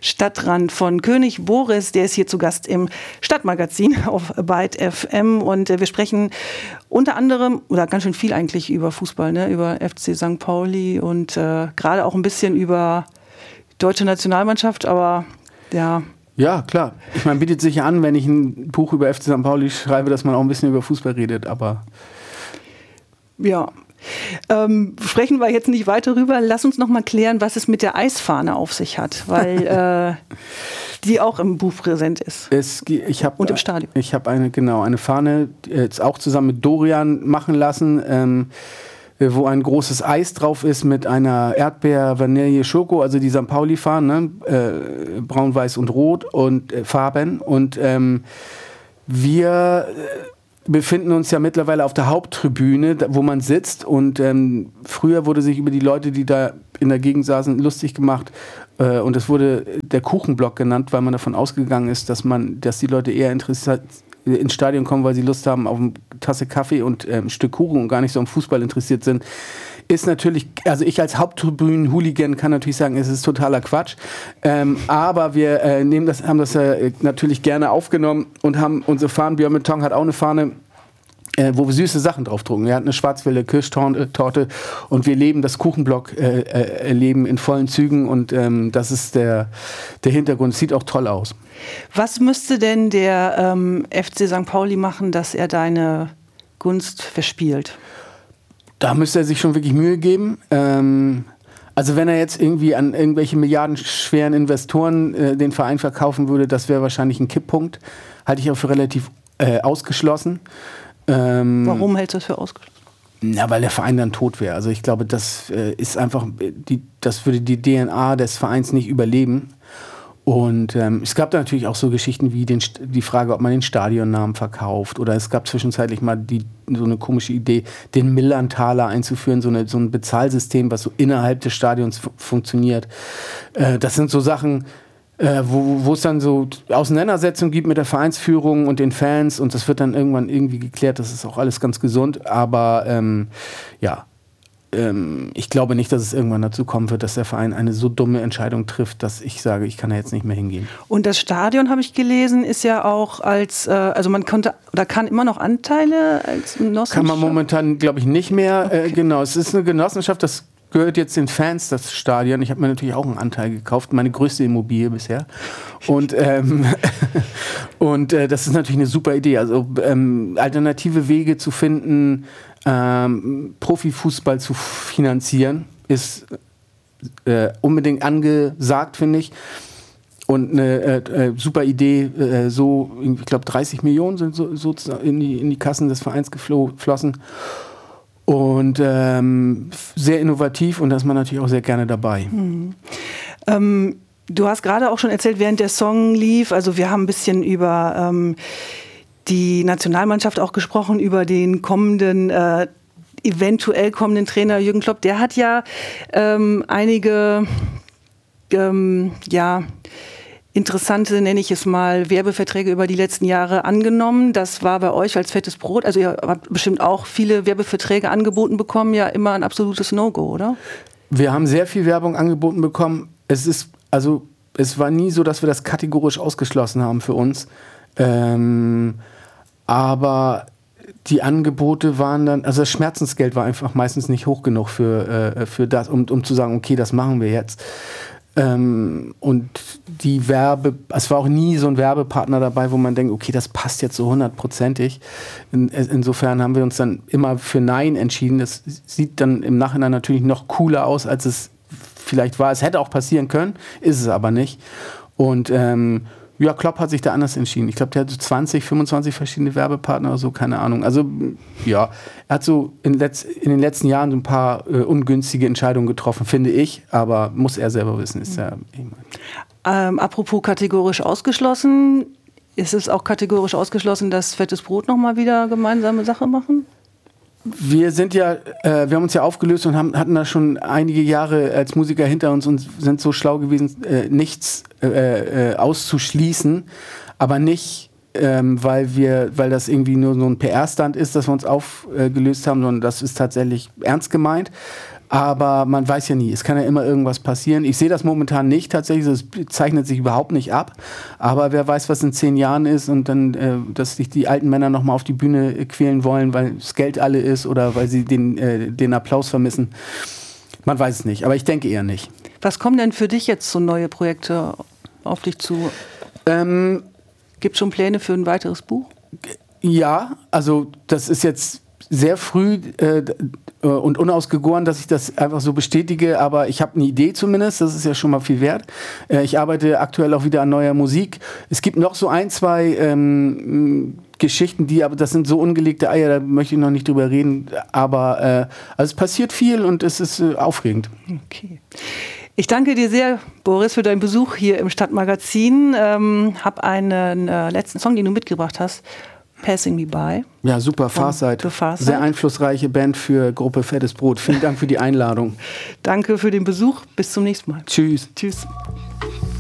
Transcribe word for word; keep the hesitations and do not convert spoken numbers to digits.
Stadtrand von König Boris. Der ist hier zu Gast im Stadtmagazin auf Byte F M und wir sprechen unter anderem, oder ganz schön viel eigentlich über Fußball, ne? Über F C Sankt Pauli und äh, gerade auch ein bisschen über deutsche Nationalmannschaft, aber ja... Ja, klar. Ich meine, bietet sich an, wenn ich ein Buch über F C Sankt Pauli schreibe, dass man auch ein bisschen über Fußball redet, aber... Ja, ähm, sprechen wir jetzt nicht weiter rüber. Lass uns noch mal klären, was es mit der Eisfahne auf sich hat, weil äh, die auch im Buch präsent ist. Es, ich hab, und im Stadion. Ich habe eine, genau, eine Fahne jetzt auch zusammen mit Dorian machen lassen, ähm, wo ein großes Eis drauf ist mit einer Erdbeer, Vanille, Schoko, also die Sankt Pauli-Fahne, ne? äh, braun, weiß und rot und äh, Farben. Und ähm, wir äh, befinden uns ja mittlerweile auf der Haupttribüne, da, wo man sitzt. Und ähm, früher wurde sich über die Leute, die da in der Gegend saßen, lustig gemacht. Äh, und es wurde der Kuchenblock genannt, weil man davon ausgegangen ist, dass man, dass die Leute eher interessiert ins Stadion kommen, weil sie Lust haben auf eine Tasse Kaffee und äh, ein Stück Kuchen und gar nicht so am Fußball interessiert sind, ist natürlich, also ich als Haupttribünen-Hooligan kann natürlich sagen, es ist totaler Quatsch, ähm, aber wir äh, nehmen das, haben das äh, natürlich gerne aufgenommen und haben unsere Fahnen, Björn Beton hat auch eine Fahne, Äh, wo wir süße Sachen drauf drucken. Er hat eine Schwarzwälder Kirschtorte und wir leben das Kuchenblock äh, äh, leben in vollen Zügen und ähm, das ist der, der Hintergrund. Sieht auch toll aus. Was müsste denn der ähm, F C Sankt Pauli machen, dass er deine Gunst verspielt? Da müsste er sich schon wirklich Mühe geben. Ähm, also wenn er jetzt irgendwie an irgendwelche milliardenschweren Investoren äh, den Verein verkaufen würde, das wäre wahrscheinlich ein Kipppunkt. Halte ich auch für relativ äh, ausgeschlossen. Ähm, Warum hältst du das für ausgeschlossen? Na, weil der Verein dann tot wäre. Also ich glaube, das äh, ist einfach, die, das würde die D N A des Vereins nicht überleben. Und ähm, es gab da natürlich auch so Geschichten wie den, die Frage, ob man den Stadionnamen verkauft. Oder es gab zwischenzeitlich mal die, so eine komische Idee, den Millern-Taler einzuführen, so, eine, so ein Bezahlsystem, was so innerhalb des Stadions f- funktioniert. Äh, das sind so Sachen, Äh, wo, wo es dann so Auseinandersetzungen gibt mit der Vereinsführung und den Fans und das wird dann irgendwann irgendwie geklärt, das ist auch alles ganz gesund, aber ähm, ja, ähm, ich glaube nicht, dass es irgendwann dazu kommen wird, dass der Verein eine so dumme Entscheidung trifft, dass ich sage, ich kann da jetzt nicht mehr hingehen. Und das Stadion, habe ich gelesen, ist ja auch als, äh, also man konnte oder kann immer noch Anteile als Genossenschaft? Kann man momentan, glaube ich, nicht mehr, okay. äh, genau, es ist eine Genossenschaft, das gehört jetzt den Fans, das Stadion. Ich habe mir natürlich auch einen Anteil gekauft, meine größte Immobilie bisher. Und, ähm, und äh, das ist natürlich eine super Idee. Also ähm, alternative Wege zu finden, ähm, Profifußball zu finanzieren, ist äh, unbedingt angesagt, finde ich. Und eine äh, äh, super Idee, äh, so, ich glaube, dreißig Millionen sind so, so in, die, in die Kassen des Vereins geflossen. Und ähm, sehr innovativ und da ist man natürlich auch sehr gerne dabei. Mhm. Ähm, du hast gerade auch schon erzählt, während der Song lief, also wir haben ein bisschen über ähm, die Nationalmannschaft auch gesprochen, über den kommenden, äh, eventuell kommenden Trainer Jürgen Klopp. Der hat ja ähm, einige, ähm, ja, interessante, nenne ich es mal, Werbeverträge über die letzten Jahre angenommen. Das war bei euch als fettes Brot. Also ihr habt bestimmt auch viele Werbeverträge angeboten bekommen. Ja, immer ein absolutes No-Go, oder? Wir haben sehr viel Werbung angeboten bekommen. Es ist, also, es war nie so, dass wir das kategorisch ausgeschlossen haben für uns. Ähm, aber die Angebote waren dann, also das Schmerzensgeld war einfach meistens nicht hoch genug für, äh, für das, um, um zu sagen, okay, das machen wir jetzt. Ähm, und die Werbe, es war auch nie so ein Werbepartner dabei, wo man denkt, okay, das passt jetzt so hundertprozentig. In, insofern haben wir uns dann immer für Nein entschieden. Das sieht dann im Nachhinein natürlich noch cooler aus, als es vielleicht war. Es hätte auch passieren können, ist es aber nicht. Und ähm, ja, Klopp hat sich da anders entschieden. Ich glaube, der hat so zwanzig, fünfundzwanzig verschiedene Werbepartner oder so, keine Ahnung. Also ja, er hat so in, letz-, in den letzten Jahren so ein paar äh, ungünstige Entscheidungen getroffen, finde ich. Aber muss er selber wissen. Ist ja, ich mein. ähm, apropos kategorisch ausgeschlossen, ist es auch kategorisch ausgeschlossen, dass Fettes Brot nochmal wieder gemeinsame Sache machen? Wir sind ja, äh, wir haben uns ja aufgelöst und haben, hatten da schon einige Jahre als Musiker hinter uns und sind so schlau gewesen, äh, nichts äh, äh, auszuschließen, aber nicht, ähm, weil wir, weil das irgendwie nur so ein P R-Stand ist, dass wir uns aufgelöst haben, sondern das ist tatsächlich ernst gemeint. Aber man weiß ja nie, es kann ja immer irgendwas passieren. Ich sehe das momentan nicht tatsächlich, es zeichnet sich überhaupt nicht ab. Aber wer weiß, was in zehn Jahren ist und dann, äh, dass sich die alten Männer nochmal auf die Bühne quälen wollen, weil das Geld alle ist oder weil sie den, äh, den Applaus vermissen. Man weiß es nicht, aber ich denke eher nicht. Was kommen denn für dich jetzt so neue Projekte auf dich zu? Ähm, Gibt es schon Pläne für ein weiteres Buch? Ja, also das ist jetzt sehr früh äh, und unausgegoren, dass ich das einfach so bestätige, aber ich habe eine Idee zumindest, das ist ja schon mal viel wert. Äh, ich arbeite aktuell auch wieder an neuer Musik. Es gibt noch so ein, zwei ähm, Geschichten, die, aber das sind so ungelegte Eier, da möchte ich noch nicht drüber reden, aber äh, also es passiert viel und es ist äh, aufregend. Okay. Ich danke dir sehr, Boris, für deinen Besuch hier im Stadtmagazin. Ähm, hab einen äh, letzten Song, den du mitgebracht hast, Passing Me By. Ja, super, Farsight. Sehr einflussreiche Band für Gruppe Fettes Brot. Vielen Dank für die Einladung. Danke für den Besuch. Bis zum nächsten Mal. Tschüss. Tschüss.